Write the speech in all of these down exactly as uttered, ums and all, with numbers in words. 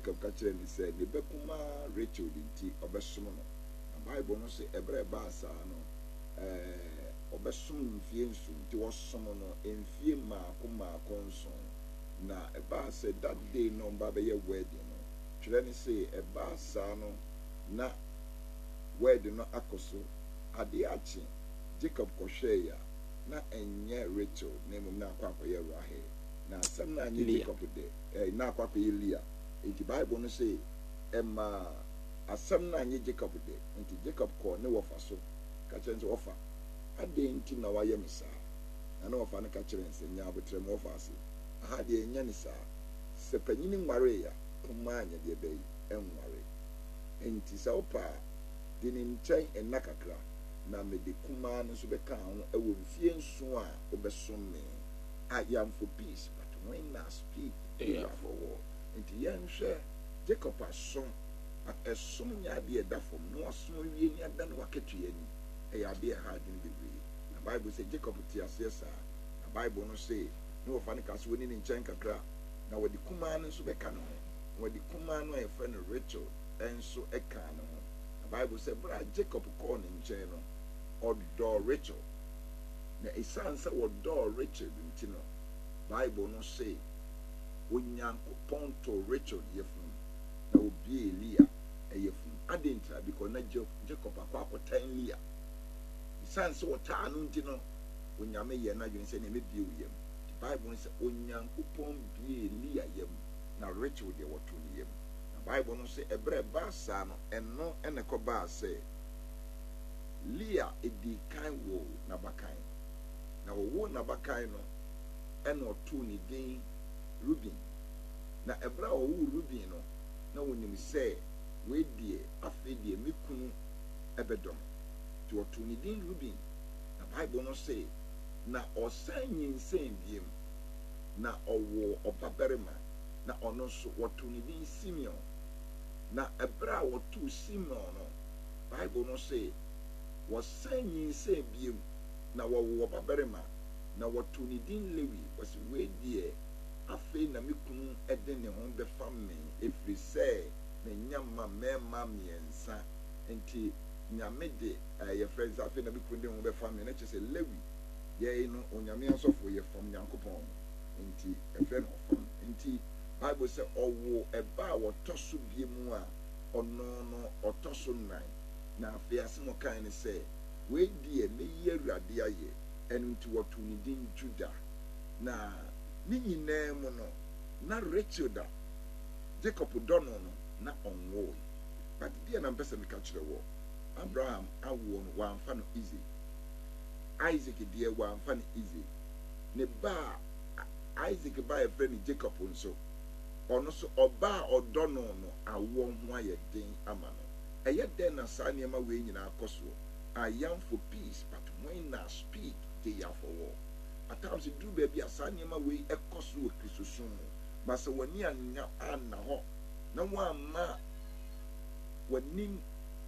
Jacob kachire ni say ne bekuma Rachel dinti obesom no. Na Bible no say ebre ba asa no eh obesom mfie nsu nti wosom no emfie maako maako nso na eba say that day no mba be ye wedding no. Twere ni say eba asa no na wedding no akoso ade achi Jacob kohwe ya na enye Rachel na mum na akwa akwa ye Rahel na asem na anye Jacob de eh na akwa akwa ye Leah. Enti Bible no say emma asem na anye Jacob de enti Jacob ko ne wofa so ka kire nse wofa ade enti na waye misa na na wofa ne ka kire nse nya abotre mo wofa ase aha de enya ne sa se panyini nware ya kuma anya de be enware enti sa opa de ne nkyɛn enna kakra na me de kuma no so beka ho ewo mfie nso a obesom me I am for peace but when I speak they are for war. Enti yen hwɛ Jacob asom asom nya de da fom no asom wie ni ada no waketu yani e ya de ha din bebre na Bible say Jacob ti ase sa na Bible no say no fa ne kaso woni ne nkyɛn kakra na wodi kuma no so beka no wodi kuma no e fa no Rachel enso eka no na Bible say bra Jacob call ne nkyɛn no odo Rachel na esansa odo Rachel nti no Bible no say onyankopɔn to Rachel yefun na obi Leah eyefun adentra because na Jacob akwa akotan Leah esansa wota no nti no onyame ye na dwen se na mebie uyem. The Bible no say onyankopɔn bie Leah yem na Rachel de woto ne yem. Na Bible no say ebre ba sa no eno ene ko ba say Leah edi kan wo na bakan na wo na bakan no eno to ni din Ruben na ebra wo Ruben no na wonim say we die afi die mekunu ebedom to to ni din Ruben na Bible no say na osan nyinsen biem na owo obaberema na ono so woto ni din Simeon na ebra wo to Simeon no Bible no say wosan nyinsen biem na wowo obaberema na woto ni din Lewi was we die afi na mekunu ede ne ho be fam efri say na nyama mema miensa enti nyame de ye friends afi na mekunu de ho be fam na che say Lewi ye no onyame asofo ye fam nyankopon enti efe no fam enti Bible say owo eba wotoso biemu a ono no otoso nine na afi asemo kan ne say we die me ye Awurade aye enu nti woto ni din Judah na ni nyinaa mu no na Rachel da Jacob dono no na onwo but dia na mpesa me ka kire wo Abraham awo no wa amfa no easy Isaac dia wa amfa no easy ne ba Isaac ba e friend Jacob nso ono so oba odono no awo ho aye den ama no eye den na sa niam we nyina akoso I am for peace but when I speak they are for war. At times you do baby a son yama way a cost to a Christian, but so when you are na ho, no one ma when nin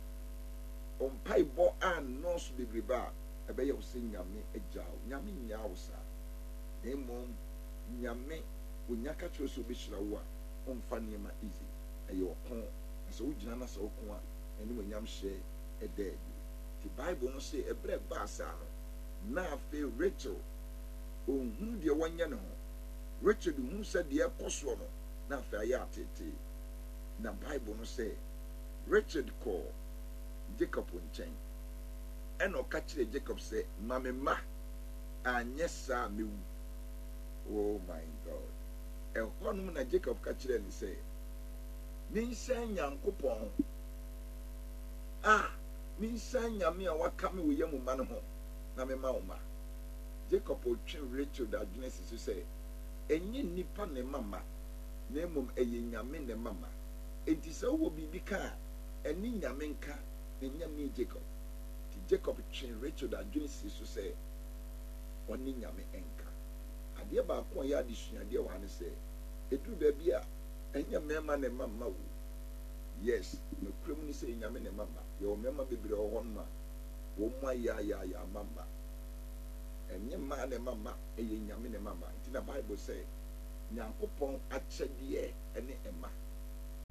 on pie bo and nose be riba, a bay of sing yammy a jow, yammy yawsa. Name mom yammy when yaka chose to be shrawa on funny ma easy, a your home, and so Jana so qua, and when yam share a dead. The Bible no say a bread basano, na fe Rachel. Ohun de wanya no Rachel hu said de ekoso no na fa ya tete na Bible no say Rachel call Jacob nchen eno ka kire Jacob say mame ma anye sa mewu. Oh my God, e honum na Jacob ka kire ni say min san Nyankopon ah min san nyame a waka me wo yam ma no ho na me ma wo ma. Jacob otwen Rachel da Genesis so say enye nipa ne mama na emom eye nyame ne mama enti se wo bibi ka eni nyame nka enya me Jacob ti Jacob twen Rachel da Genesis so say oni nyame enka ade ba ko ya adisua de wa ne say edu ba bia enya mema ne mama wo yes no krem ni say nyame ne mama ye o mema bebre o hon ma wo ma ya ya ya mama enye ma ne mama eye nyame ne mama nti na Bible say Nyankopon akyɛdeɛ ene ema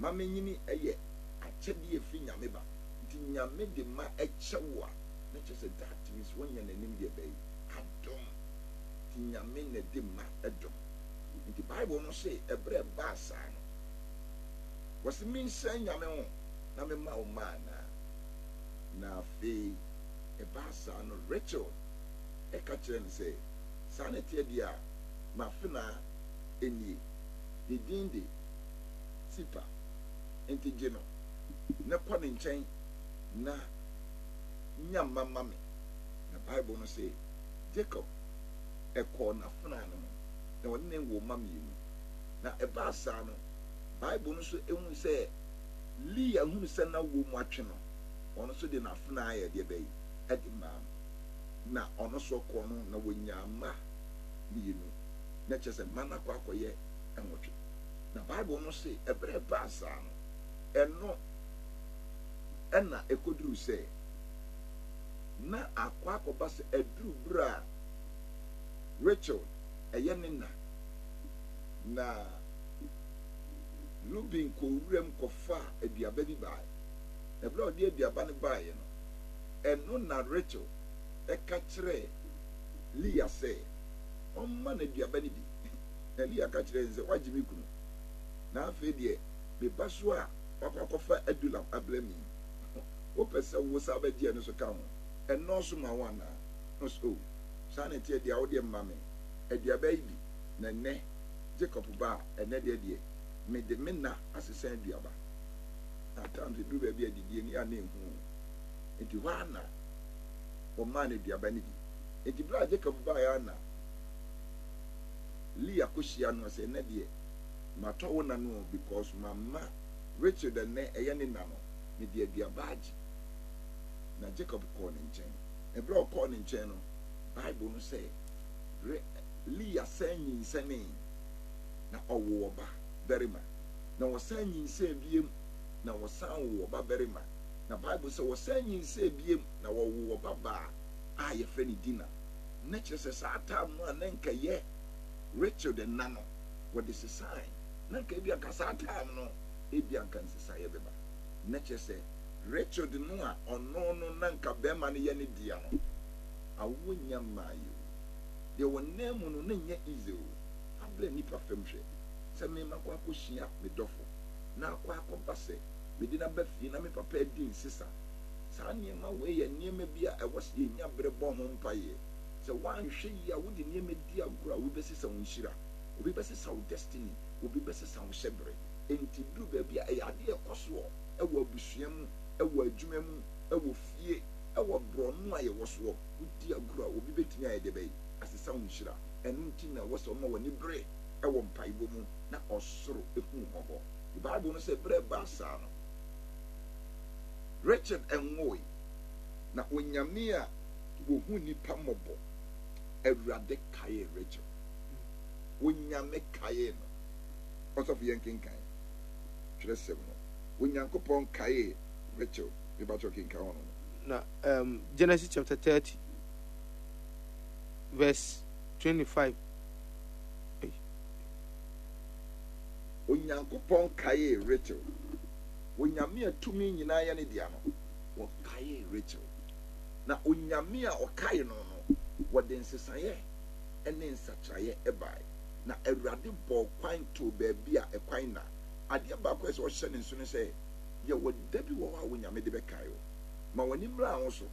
mama nyini ɛyɛ akyɛdeɛ ɛfiri nyame ba nti nyame de ma ɛkyɛ wo a na kyerɛ sɛ that means wɔnyɛ n'anim deɛ bɛyi adom nti nyame na de ma ɛdom nti bible no sɛ ɛberɛ ɛbaa saa no wɔsɛ menhyɛ nyame ho na mema wo ma anaa na afei ɛbaa saa no Rachel ɛka kyerɛ no sɛ saa ne teɛ deɛ a mafena ɛnie ne din de Sipa nti gye no na kɔ ne nkyɛn na nya mama me na bible no sɛ Jacob ɛkɔɔ n'afena no mu na wɔne ne wo ma mmienu na ɛbaa saa no bible no so ɛhu sɛ Leah hu sɛ na wo mu atwe no ɔno so de n'afena ayɛ deɛ bɛyi ɛde maa no na ɔno so kɔ no na wɔnya mma mmienu na kyerɛ sɛ mma no akɔ akɔyɛ ɛnwɔtwe na bible no sɛ ɛberɛ ɛbaa saa no ɛno ɛna ɛkɔduru sɛ na akɔ akɔba sɛ ɛduru berɛ a Rachel ɛyɛ ne na na Ruben kɔwuram kɔfa aduaba bi bae ɛberɛ a ɔde aduaba no baeɛ no ɛno na Rachel ɛka kyerɛ Leah sɛ ɔmma no aduaba no bi na Leah ka kyerɛ sɛ wagye me kunu na afei deɛ meba so a wakɔ akɔfa Adulam abla mi wopɛ sɛ wo sa bɛgyeɛ no so ka ho ɛnɔɔso ma wo anaa no so saa ne teɛ deɛ wodeɛ mma me aduaba yi bi na nnɛ Jacob ba a ɛnɛ deɛ deɛ mede me na asesa aduaba na times ɛduru baabi adidie ni a na ɛhu nti hɔ ana ɔmaa no aduaba no bi nti berɛ a Jacob baeɛ ana Leah kɔhyia no sɛ ɛnɛ deɛ matɔ wo na no because mama Rachel da nnɛ ɛyɛ ne na no mede aduaba agye na Jacob kɔɔ ne nkyɛn ɛberɛ a ɔkɔɔ ne nkyɛn no bible no sɛ Leah san nyinsɛnee na ɔwo ɔba barima na wɔsan nyinsɛn biem na wɔsan wo ɔba barima na bible sɛ wɔsan nyinsɛn biem na wɔwo ɔba baa a yɛfrɛ ne Dina na kyerɛ sɛ saa tam no a na nka yɛ Rachel de na no wɔde sesae na nka ebi anka saa tam no ebi anka nsesaeɛ bɛba na kyerɛ sɛ Rachel de no a ɔno no na nka bɛrima no yɛ ne dia no awo nya maayo deɛ wɔnam mu no na nyɛ easy o abla nipa fam hwɛ sɛ me makɔ akɔhyia me dɔfo na akɔ akɔba sɛ mede na ba fie na me papa adi nsesa saa nneɛma wei yɛ nneɛma bi a ɛwɔ sɛ yɛnya berɛ bɔ ho mpaeɛ sɛ woanhwɛ yi a wode nneɛma di agorɔ a wobɛsesa wo nhyira obi bɛsesa wo destiny obi bɛsesa wo hyɛberɛ enti duru baabi a ɛyɛ adeɛ ɛkɔ soɔ ɛwɔ abusua mu ɛwɔ adwuma mu ɛwɔ fie ɛwɔ borɔno a yɛwɔ soɔ wodi agorɔ a obi bɛtumi ayɛ deɛ bɛyi asesa wo nhyira ɛno nti na ɛwɔ sɛ ɔma w'ani bere ɛwɔ mpaebɔ mu na ɔsoro ɛhu mmɔbɔ the bible no sɛ berɛ ɛbaa saa no Rachel ɛnwoe na onyame a wɔhu nnipa mmɔbɔ Awurade kae Rachel onyame kae no ɔsɔfo yɛn kenkan twerɛ sɛm no onyankopɔn kae Rachel mebatɔ kenkan hɔ no na um, Genesis chapter thirty verse twenty-five onyankopɔn kae Rachel onyame a tumi nyinaa yɛ ne dia no wɔkae Rachel na onyame a ɔkae no no wɔde nsesaeɛ ɛne nsakyerɛeɛ ɛbae na Awurade bɔ kwan to baabi a ɛkwan na adeɛ baako sɛ ɔhyɛ ne nso no sɛ yɛwɔ da bi wɔ hɔ a onyame de bɛkae wo ma w'ani mmra ho so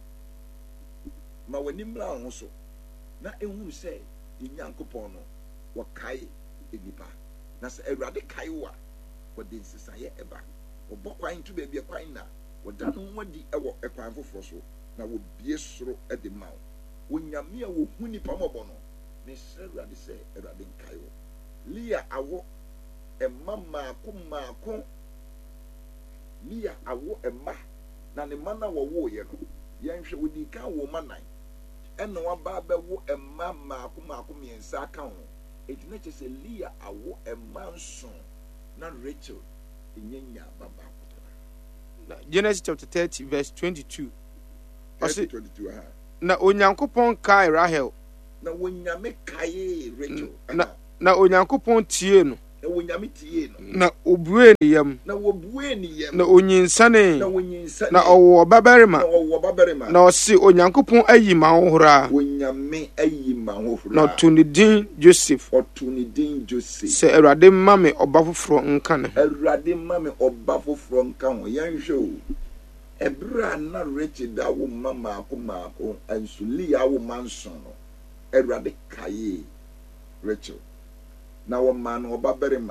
ma w'ani mmra ho so na ehunu sɛ Nyankopɔn no wɔkae nipa na sɛ Awurade kae wo a wɔde nsesaeɛ ɛba wɔbɔ kwan to baabi ɛkwan na wɔda no ho adi ɛwɔ ɛkwan foforɔ so na wɔbie soro ɛde ma wo onyame a wɔhu nipa mmɔbɔ no mesrɛ Awurade sɛ Awurade nkae wo Leah awo ɛma maako maako Leah awo ɛma na ne ma na wɔwoeɛ no yɛnhwɛ wɔdi ka wo ma nan ɛna waba bɛwo ɛma maako maako mmiɛnsa aka ho ɛti na kyerɛ sɛ Leah awo ɛma nson na Rachel ɛnyɛ nya baba na Genesis chapter thirty verse twenty-two twenty-two aha na onyankopɔn kae Rahel na wonyame kae Rachel na na onyankopɔn tie no na wonyame tie no na obue ne yam na wobue ne yam na onyinsane na wonyinsane na ɔwɔ babarima na ɔwɔ babarima na ɔse onyankopɔn ayi ma hohora wonyame ayi ma hohora na ɔto ne din Joseph ɔto ne din Joseph sɛ Awurade ma me ɔba foforɔ nka ne ho Awurade ma me ɔba foforɔ nka ho yɛnhwɛ o ɛberɛ a na Rachel da wo ma maako maako anso Leah wo ma nson no Awurade kaye Rachel na wɔma no ɔba barima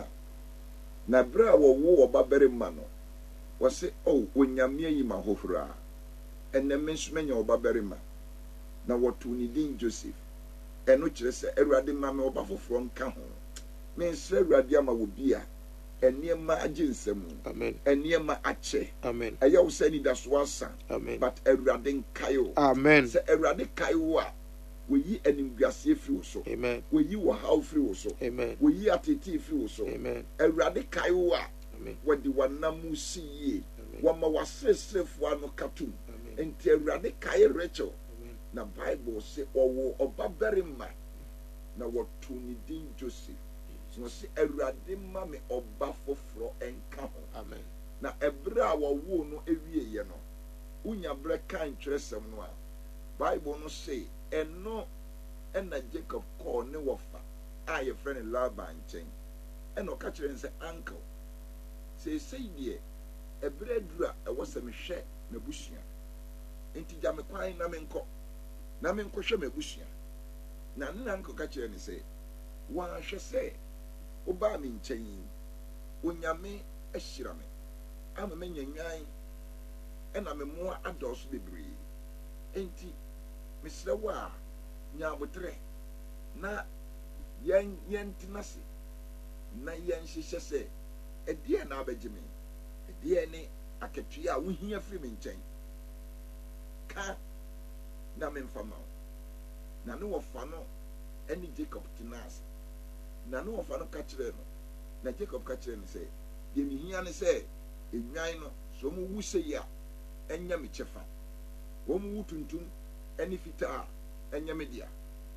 na berɛ a wɔwo ɔba barima no wɔse oh onyame ayi ma hohora ɛnɛ me nso manya ɔba barima na wɔto ne din Joseph ɛno kyerɛ sɛ Awurade ma me ɔba foforɔ nka ho mensrɛ Awurade ama wɔ bi a ɛnneɛma agye nsɛm ɛnneɛma akyɛ ɛyɛ wo sɛ anidaso asa but Awurade nkae wo sɛ Awurade kae wo a wɔyi animguaseɛ firi wo so wɔyi wɔhaw firi wo so wɔyi atetee firi wo so Awurade kae wo a wɔde wɔnam mu si yie wɔma wɔasereserefoɔ ano katom nti Awurade kae Rachel na Bible sɛ ɔwɔ ɔba barima na wɔto ne din Joseph wɔsɛ Awurade ma me ɔba foforɔ ɛnka ho na ɛberɛ a wɔwo no awieɛ no wonya berɛ ka ntwerɛsɛm no a Bible no sɛ ɛno ɛna Jacob kɔɔ ne wɔfa a yɛfrɛ no Laban nkyɛn ɛna ɔka kyerɛ no sɛ uncle seesei deɛ ɛberɛ aduru a ɛwɔ sɛ mehwɛ m'abusua nti gya me kwan na menkɔ na menkɔhwɛ m'abusua na ne na uncle ka kyerɛ no sɛ wɔahwɛ sɛ wobaa me nkyɛn yi onyame ahyira me ama manya nwan ɛna me mmoa adɔɔso bebree enti mesrɛ wo a nyaabotrɛ na yɛn yɛntena se na yɛnhyehyɛ sɛ ɛdeɛ na abɛgye me ɛdeɛ ne akatua a wohia firi me nkyɛn ka na memfa ma wo na ne wɔfa no ɛne Jacob tena ase na ne wɔfa no ka kyerɛ no na Jacob ka kyerɛ no sɛ deɛ mehia ne sɛ enwan no so ɔmo wu sɛ yi a ɛnyɛ me kyɛfa ɔmo wu tuntum ɛne fitaa ɛnyɛ me dea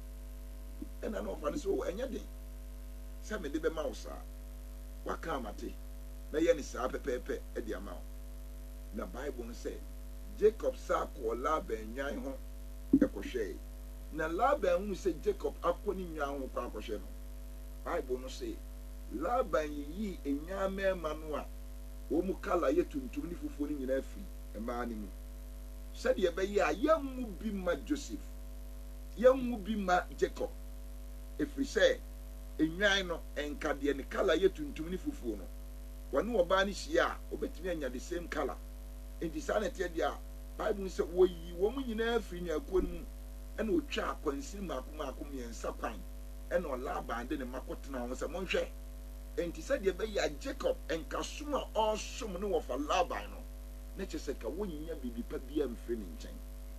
ɛna ne wɔfa no sɛ ɛnyɛ den sɛ mede bɛma wo saa waka amate na yɛ ne saa pɛpɛɛpɛ ɛde ama wo na Bible no sɛ Jacob saa kɔɔ Laban nwan ho ɛkɔhwɛe na Laban hunu sɛ Jacob akɔ ne nwan ho kɔ akɔhwɛ no Bible no sɛ Laban yiyi enwan mɛɛma no a wɔn mu kala yɛ tuntum ne fufuo no nyinaa firi mmaa no mu sɛdeɛ ɛbɛyɛ a yɛnmu bi ma Joseph yɛnmu bi ma Jacob ɛfiri sɛ enwan no ɛnka deɛ ne kala yɛ tuntum ne fufuo no wɔne ɔbaa no hyia a wɔbɛtumi anya the same kala nti saa na ɛteɛ deɛ a Bible sɛ wɔyi wɔn mu nyinaa firi nyakuo no mu ɛna otwa akwansiri maako maako mmiɛnsa kwan ɛna ɔlaban de ne mma kɔtena ho sɛ monhwɛ enti sɛdeɛ ɛbɛyɛ a Jacob ɛnkasom a ɔresom ne wɔfa Laban no na kyerɛ sɛ ka wɔnnya biribi pa bi amfiri ne nkyɛn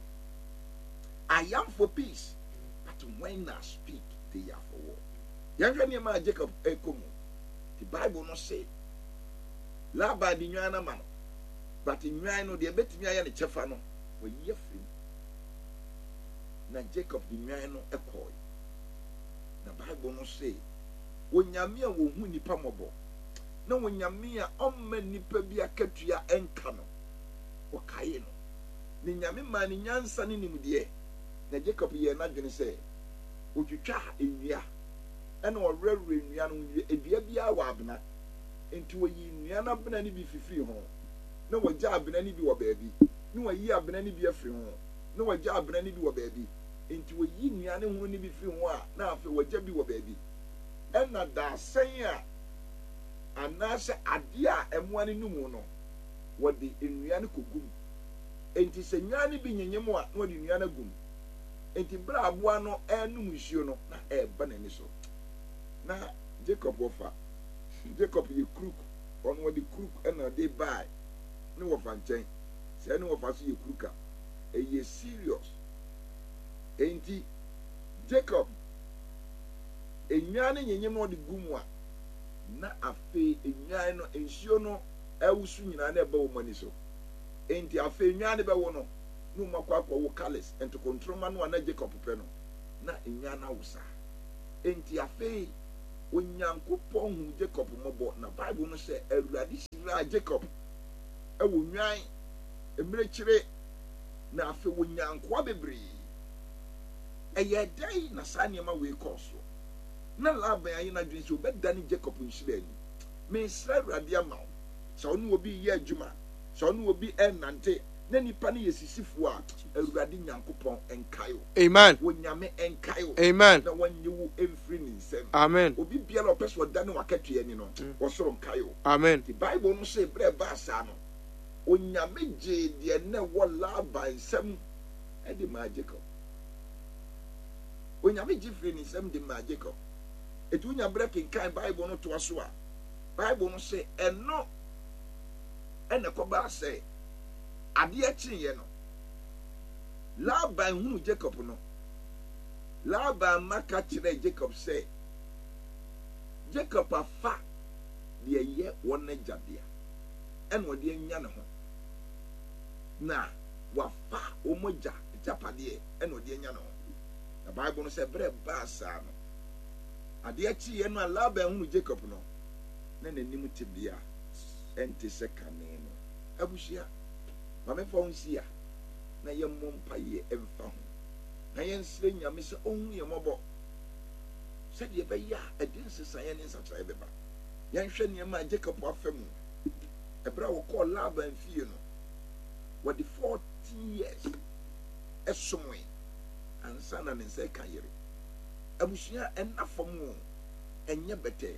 I am for peace but when I speak they are for war yɛnhwɛ nneɛma a Jacob ɛkɔ mu the Bible no say Laban de nwan no ma no but nwan no deɛ ɛbɛtumi ayɛ ne kyɛfa no wɔyi afiri mu na Jacob de nwan no ɛkɔe na Bible no say onyame a wohu nipa mɔbɔ na onyame a ɔmma nipa bi akatua ɛnka no wɔkae no ne nyame ma ne nyansa ne nimdeɛ na Jacob yɛ n'adwene sɛ otwitwa nnua ɛna ɔwerɛwerɛ nnua no edua biara wɔ abena enti wɔyi nnua no abena no bi fifiri ho na wɔgya abena no bi wɔ baabi na wɔyi abena no bi afiri ho na wɔgya abena no bi wɔ baabi enti wɔyi nnua no ho no bi firi ho a na afei wɔgya bi wɔ baabi ɛna daasɛn a anaasɛ adeɛ a ɛmoa no mu no wɔde nnua no kɔgum enti sɛ nnua no bi nyenyem a na wɔde nnua no agum enti bere aboa no ɛnum nsuo no na ɛɛba n'ani so na Jacob wɔfa Jacob yɛ kruk ɔno wɔde kruk ɛna ɔde bae ne wɔfa nkyɛn sɛ ne wɔfa so yɛ kruk a ɛyɛ serious enti Jacob enwan no nyenyem no de gum a na afei enwan no nsuo no ɛwusu nyinaa na ɛba wɔ mani so enti afei enwan no bɛwo no no makɔ akɔ wo kalis enti kontroma no na Jacob pɛ no na enwan no awusa enti afei onyankopɔn hu Jacob mmɔbɔ na Bible no sɛ Awurade hyiraa Jacob ɛwɔ nwan mmerɛkyire na afei onyankoa bebree ɛyɛ dɛn na saa nneɛma wei kɔɔ so na Laban ayɛ n'adwene sɛ obɛdane Jacob nhyira ani mesrɛ Awurade ama wo sɛ ɔne obi yɛ adwuma sɛ ɔne obi ɛnante na nipa no yɛ sisifoɔ a Awurade Nyankopɔn ɛnkae wo amen wonyame ɛnkae wo amen na wɔnye wo ɛmfiri ne nsɛm amen obi biara ɔpɛ sɛ ɔdane wakatua ani no wɔsoro nkae wo amen nti Bible no sɛ berɛ ɛbaa saa no onyame gyee deɛ na ɛwɔ Laban nsɛm ɛde maa Jacob onyame gye firi ne nsɛm de maa Jacob ɛti wonya berɛ kenkan Bible no toa so a Bible no sɛ ɛno ɛna kɔbaa sɛ adeɛ kyeeɛ no Laban hunu Jacob no Laban maka kyerɛ Jacob sɛ Jacob afa deɛ yɛ wɔn agyadea ɛna ɔde anya ne ho na wafa wɔn agya agyapadeɛ ɛna ɔde anya ne ho na Bible no sɛ berɛ baa saa no adeɛ kyeeɛ no a Laban hunu Jacob no na n'anim te bea ɛnte sɛ kane no abusua mamefa wo nsia na yɛmmɔ mpaeɛ ɛmfa ho na yɛnsrɛ Nyame sɛ ɔhu yɛ mmɔbɔ sɛdeɛ ɛbɛyɛ a ɛde nsesaeɛ ne nsakyerɛeɛ bɛba yɛnhwɛ nneɛma a Jacob afa mu ɛberɛ a wɔkɔɔ Laban fie no wɔde fourteen years ɛsomoe ansa na ne nsa ɛka yere abusua ɛna fam o ɛnyɛ bɛtɛɛ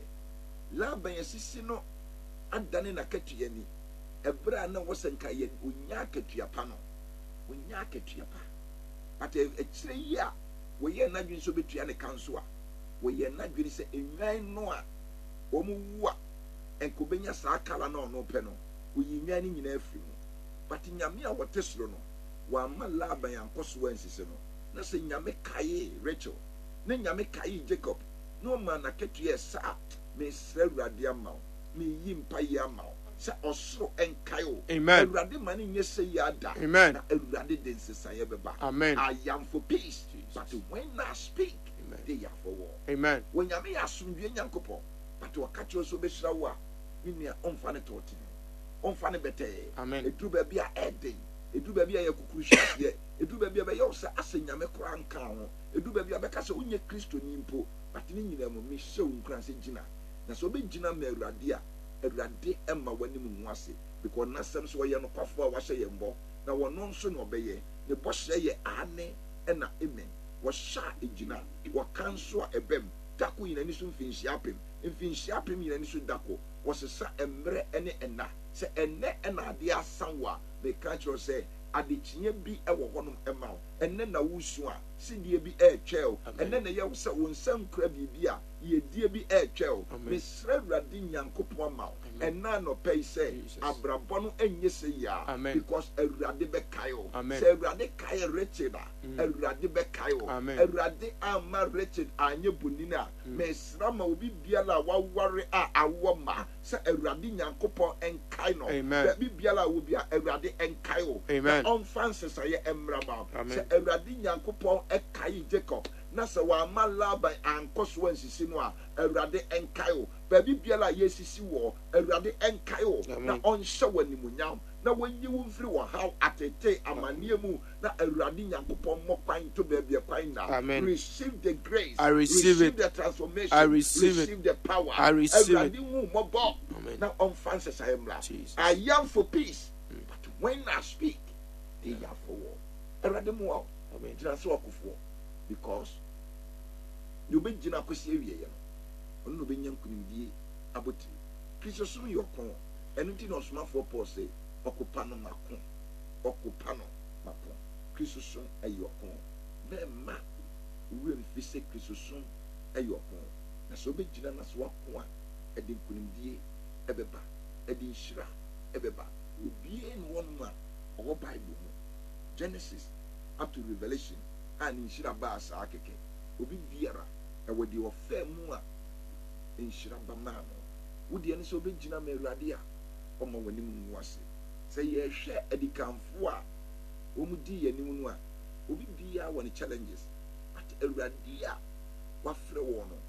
Laban asisi no adane n'akatua ni ɛberɛ a na wɔsɛ nka yɛ onya akatua pa no onya akatua pa but akyirɛ yi a wɔyɛ n'adwene sɛ obɛtua ne ka nso a wɔyɛ n'adwene sɛ enwan no a wɔn wu a nkɔbɛnya saa kala na ɔno pɛ no oyi nwan no nyinaa afiri mu but Nyame a wɔte soro no wɔama Laban ankɔ so ansisi no na sɛ Nyame kae Rachel na Nyame kae Jacob na ɔma n'akatua saa mesrɛ Awurade ama wo meyi mpaeɛ ama wo sɛ ɔsoro ɛnkae wo Awurade ma ne nyɛ sɛ yi ada na Awurade de nsesaeɛ bɛba I am for peace but when I speak they are for war amen when Nyame yɛ asomdwie Nyankopɔn but wɔka kyerɛ sɛ wobɛhyira wo a ne nua ɔmfa ne tɔɔten ɔmfa ne bɛtɛɛ ɛduru baabi a ɛden ɛduru baabi a yɛ kukuru hwaseɛ ɛduru baabi a bɛyɛ wo sɛ asɛ Nyame koraa nka ho ɛduru baabi a bɛka sɛ wonyɛ Kristoni mpo but ne nyinaa mu mehyɛ wo nkura sɛ gyina na sɛ wobɛgyina ma Awurade a Awurade ɛma w'anim ngu ase because n'asɛm so wɔyɛ nokwafoɔ a wahyɛ yɛn bɔ na wɔno nso na ɔbɛyɛ ne bɔhyɛ yɛ ane ɛna amen wɔhyɛ a ɛgyina wɔka nso a ɛbɛm dako nyinani so mfinhyia apem mfinhyia apem nyinani so dako wɔsesa mmerɛ ɛne ɛna sɛ ɛnɛ ɛna adeɛ asan wɔ a meka kyerɛ sɛ adekyeɛ bi ɛwɔ hɔnom ɛma wo ɛnɛ na wosu a sidie bi ɛɛtwɛ wo ɛnɛ na yɛwo sɛ wo nsa nkura biribi a yɛdie bi ɛɛtwɛ wo mesrɛ Awurade Nyankopɔn ama wo ɛna nɔpɛ yi sɛ abrabɔ no ɛnyɛ sɛ yi a because Awurade bɛkae wo sɛ Awurade kae Richard a Awurade bɛkae wo Awurade ama Richard anyɛ bonini a mesrɛ ma obi biara a waware a awɔ ma sɛ Awurade Nyankopɔn ɛnkae no baabi biara a wo bi a Awurade ɛnkae wo ɔmfa nsesaeɛ ɛmmra ma wo sɛ Awurade Nyankopɔn ɛkae Jacob na sɛ wɔama Laban ankɔ so ansisi no a Awurade ɛnkae wo baabi biara a yɛsisi wɔ Awurade ɛnkae wo na ɔnhyɛ wɔ animuonyam na wɔnyi wo mfiri wɔ haw atete amanneɛ mu na Awurade Nyankopɔn mmɔ kwan to baabi kwan na receive the grace I receive, receive it. the transformation I receive, receive it. the power I receive Awurade it. hu mmɔbɔ na ɔmfa nsesaeɛ mmra I am for peace mm. but when I speak they are for war Awurade mu a gyina sɛ ɔkofoɔ because deɛ wobɛgyina akɔsi awieɛ no ɔno na ɔbɛnya nkonimdie abotiri Kristo som yɛ ɔko ɛno nti na ɔsomafoɔ Paul sɛ ɔkopa no mako ɔkopa no mako Kristo som ɛyɛ ɔko mɛma owura mfi sɛ Kristo som ɛyɛ ɔko na sɛ wobɛgyina na sɛ woako a ɛde nkonimdie ɛbɛba ɛde nhyira ɛbɛba obiara ne wɔnom a ɔwɔ Bible mu Genesis up to Revelation a ne nhyira baa saa kɛkɛ obi biara ɛwɔ deɛ ɔfɛ mu a nhyira ba maa no wodeɛ ne sɛ wobɛgyina ma Awurade a ɔma w'anim ngu ase sɛ yɛhwɛ adikanfoɔ a wɔn di yɛn anim no a obi biara wɔ ne challenges but Awurade a wafrɛ wɔn no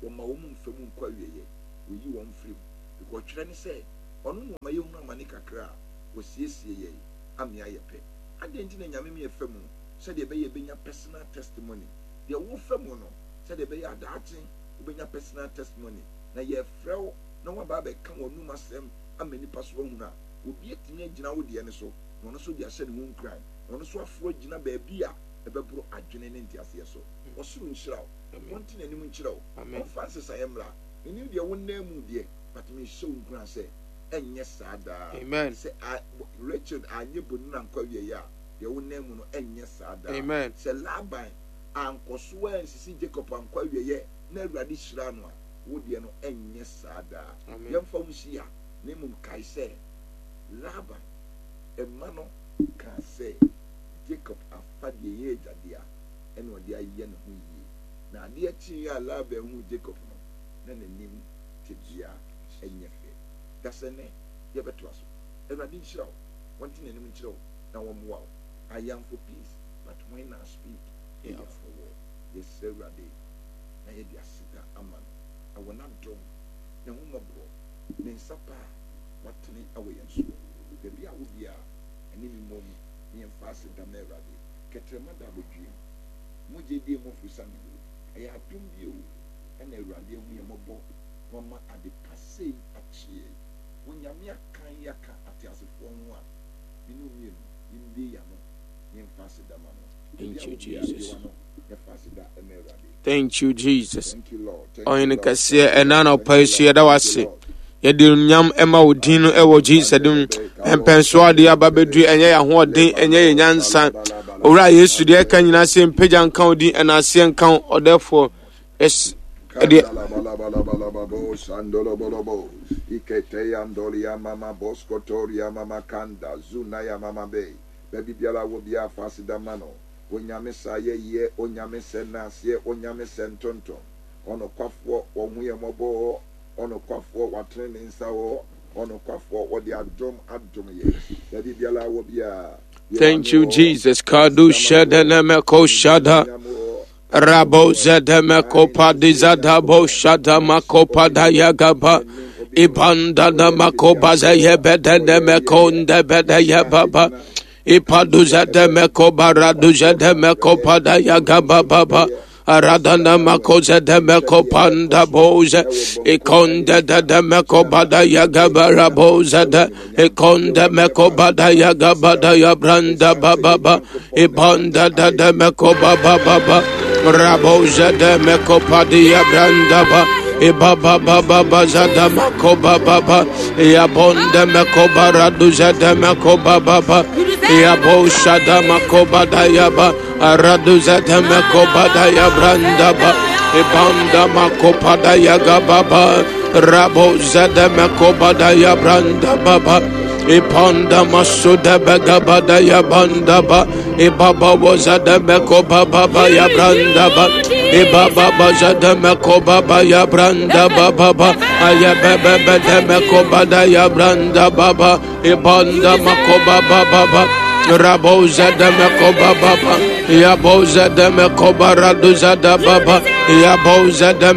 wɔma wɔn mu mfa mu nkɔ awieyɛ wɔyi wɔn firi mu because twerɛ ne sɛ ɔno na ɔma yɛhunu amane kakra a wɔsiesie yɛn ame ayɛ pɛ adeɛ nti na nyame mi yɛfa mu sɛdeɛ ɛbɛyɛ ɛbɛnya personal testimony deɛ wofa mu no sɛdeɛ ɛbɛyɛ adaakye wobɛnya personal testimony na yɛfrɛ wo na woaba abɛka wɔnum asɛm ama nipa so ahunu a obi atumi agyina wo deɛ ne so na ɔno so de ahyɛ ne ho nkran na ɔno so aforo gyina baabi a ɛbɛboro adwene ne nteaseɛ so ɔsoro nhyira wo wɔnte n'anim nkyerɛ wo ɔmfa nsesaeɛ mmra ɛnim deɛ wo nan mu deɛ but mehyɛ wo nkran sɛ ɛnyɛ saa daa sɛ Rachel anyɛ bonu na nkɔ awieyɛ a deɛ wo nan mu no ɛnyɛ saa daa sɛ Laban ankɔ so ansisi Jacob ankɔ awieyɛ na Awurade hyira no a wo deɛ no ɛnyɛ saa daa yɛmfa wo hyia na mmom kae sɛ Laban ɛma no kaa sɛ Jacob afa deɛ yɛ agyadeɛ a ɛna ɔde ayɛ ne ho yie na adeɛ kyee a Laban hu Jacob no na n'anim tebea ɛnyɛ fɛ dasɛ ne yɛbɛtoa so Awurade nhyira wo wɔnte n'anim nkyerɛ wo na wɔmmoa wo I am for peace but when I speak it is for war yɛsrɛ Awurade na yɛde aseda ama no awɔ n'adom na ho mmɔborɔ ne nsa pa a watene awɔ yɛn so baabi a wo biara ɛne me mmom yɛmfa aseda ma Awurade kɛtrɛma da abɔdwiem mogye die mɔfiri me ɛyɛ adom bio ɛna Awurade ahu yɛ mmɔbɔ wɔma ade pasei akyee wonyame akan yɛaka ateasefoɔ ho a mene mmienu yɛmbie ya no yɛmfa aseda ma no. Thank you, Jesus. yɛmfa aseda ma Awurade. Thank you, Jesus. Thank you, Lord. Ɔhene kɛseɛ ɛna na ɔpa ahyia da wase yɛde nyam ɛma wo din no ɛwɔ Jesus dim mpɛnsoade aba bɛdu ɛnyɛ yɛ ahoɔden ɛnyɛ yɛ nyansa owura Yesu deɛ ɛka nyinaa sɛ mpagya nka wo din ɛna aseɛ nka wo ɔdɛfoɔ ɛs ɛdeɛ Iketeya ndolia mama boskotoria mama kanda zuna ya mama be baby biala wo bia fasida mano onyame saye ye onyame senasie onyame sentonton ono kwafo ohu ye mobo ono kwafo watre ne nsa wo ono kwafo wo de adom adom ye baby biala wo bia. Thank you, Jesus. Kadu shadana meko shada rabo zada meko padizada bo shada meko padaya gaba Ibanda na makoba za yebede de mekonde bede yebaba. Ipaduza de mekoba raduza de mekopa da yagaba baba. Aradana makoze de mekopanda boze. Ikonde de de mekoba da yagaba raboze de. Ikonde mekoba da yagaba da yabranda baba. Ibanda de de mekoba baba. Raboze de mekopa da yabranda baba. Ibaba baba bazada makoba baba ya bonde makoba raduza de makoba baba ya bosha da makoba da yaba raduza de makoba da ya branda ba ibanda makoba da ya gababa raboza de makoba da ya branda baba ipanda masuda bagaba da ya banda ba ibaba waza de makoba baba ya branda ba Ibaba bazada mekoba ba ya branda baba aya bebe bede mekoba da ya branda baba ibanda makoba baba raboza de mekoba baba ya boza de mekoba raduza da baba ya boza de